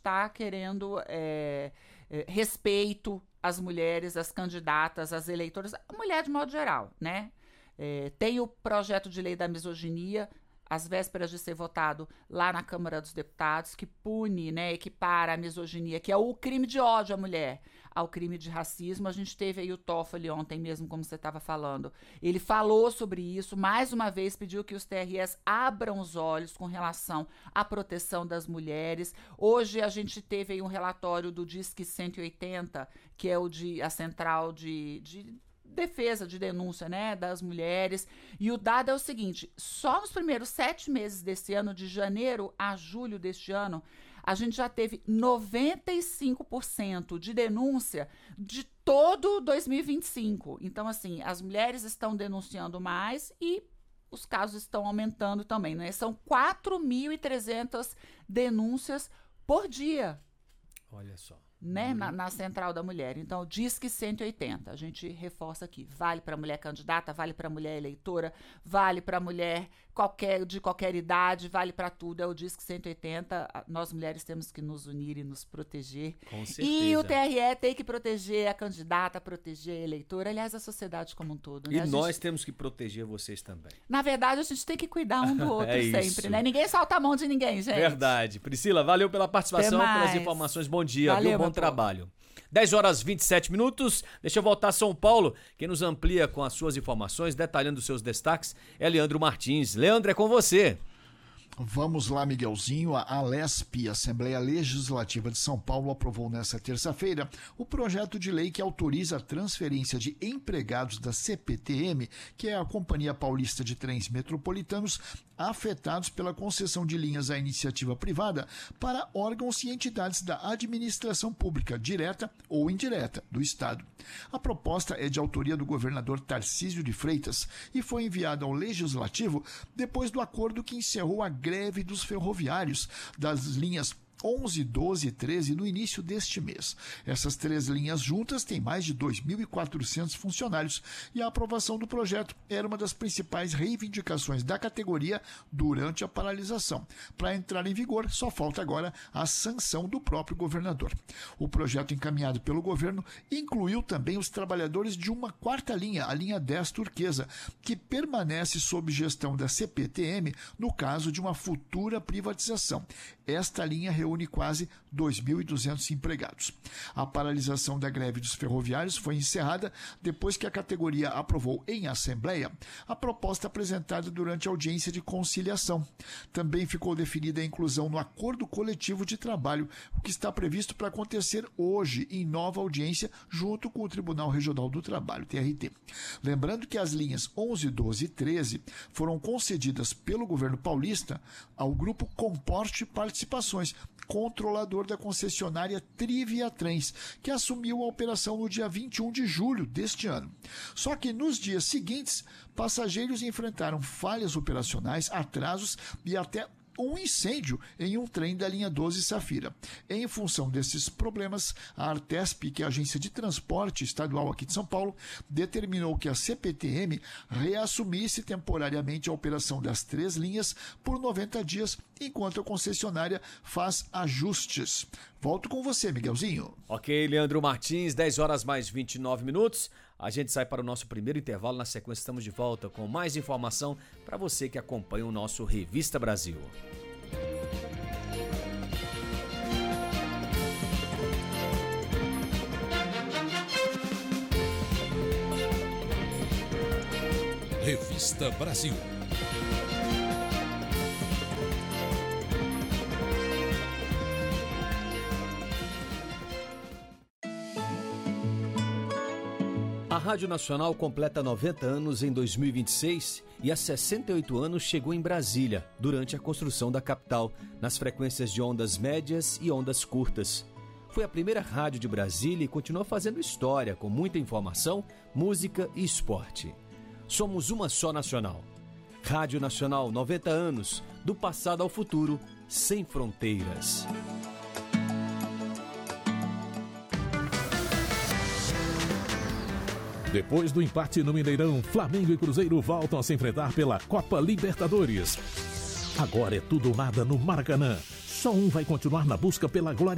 está querendo respeito às mulheres, às candidatas, às eleitoras, a mulher de modo geral, né? Tem o projeto de lei da misoginia, às vésperas de ser votado lá na Câmara dos Deputados, que pune, né, equipara a misoginia, que é o crime de ódio à mulher, ao crime de racismo. A gente teve aí o Toffoli ontem mesmo, como você estava falando. Ele falou sobre isso, mais uma vez pediu que os TREs abram os olhos com relação à proteção das mulheres. Hoje a gente teve aí um relatório do Disque 180, que é a central de defesa, de denúncia, né, das mulheres, e o dado é o seguinte: só nos primeiros 7 meses desse ano, de janeiro a julho deste ano, a gente já teve 95% de denúncia de todo 2025. Então, assim, as mulheres estão denunciando mais e os casos estão aumentando também, né? São 4.300 denúncias por dia. Olha só. Né, na Central da Mulher. Então, Disque 180, a gente reforça aqui, vale para mulher candidata, vale para mulher eleitora, vale para mulher de qualquer idade, vale para tudo, é o Disque 180, nós mulheres temos que nos unir e nos proteger. Com certeza. E o TRE tem que proteger a candidata, proteger a eleitora, aliás, a sociedade como um todo. Né? E nós temos que proteger vocês também. Na verdade, a gente tem que cuidar um do outro sempre, isso. né? Ninguém solta a mão de ninguém, gente. Verdade. Priscila, valeu pela participação, pelas informações. Bom dia, valeu, bom trabalho. 10 horas 27 minutos. Deixa eu voltar a São Paulo. Quem nos amplia com as suas informações, detalhando os seus destaques, é Leandro Martins. Leandro, é com você. Vamos lá, Miguelzinho. A Alesp, Assembleia Legislativa de São Paulo, aprovou nesta terça-feira o projeto de lei que autoriza a transferência de empregados da CPTM, que é a Companhia Paulista de Trens Metropolitanos, afetados pela concessão de linhas à iniciativa privada para órgãos e entidades da administração pública, direta ou indireta, do Estado. A proposta é de autoria do governador Tarcísio de Freitas e foi enviada ao Legislativo depois do acordo que encerrou a greve dos ferroviários das linhas 11, 12 e 13 no início deste mês. Essas 3 linhas juntas têm mais de 2.400 funcionários e a aprovação do projeto era uma das principais reivindicações da categoria durante a paralisação. Para entrar em vigor, só falta agora a sanção do próprio governador. O projeto encaminhado pelo governo incluiu também os trabalhadores de uma 4ª linha, a linha 10 turquesa, que permanece sob gestão da CPTM no caso de uma futura privatização. Esta linha reúne quase 2.200 empregados. A paralisação da greve dos ferroviários foi encerrada depois que a categoria aprovou em assembleia a proposta apresentada durante a audiência de conciliação. Também ficou definida a inclusão no acordo coletivo de trabalho, o que está previsto para acontecer hoje em nova audiência junto com o Tribunal Regional do Trabalho, TRT. Lembrando que as linhas 11, 12 e 13 foram concedidas pelo governo paulista ao grupo Comporte Participações, controlador da concessionária Trivia Trens, que assumiu a operação no dia 21 de julho deste ano. Só que nos dias seguintes, passageiros enfrentaram falhas operacionais, atrasos e até um incêndio em um trem da linha 12 Safira. Em função desses problemas, a Artesp, que é a agência de transporte estadual aqui de São Paulo, determinou que a CPTM reassumisse temporariamente a operação das 3 linhas por 90 dias, enquanto a concessionária faz ajustes. Volto com você, Miguelzinho. Ok, Leandro Martins, 10 horas mais 29 minutos. A gente sai para o nosso primeiro intervalo. Na sequência, estamos de volta com mais informação para você que acompanha o nosso Revista Brasil. Revista Brasil. A Rádio Nacional completa 90 anos em 2026 e há 68 anos chegou em Brasília, durante a construção da capital, nas frequências de ondas médias e ondas curtas. Foi a primeira rádio de Brasília e continua fazendo história, com muita informação, música e esporte. Somos uma só nacional. Rádio Nacional, 90 anos, do passado ao futuro, sem fronteiras. Depois do empate no Mineirão, Flamengo e Cruzeiro voltam a se enfrentar pela Copa Libertadores. Agora é tudo ou nada no Maracanã. Só um vai continuar na busca pela glória.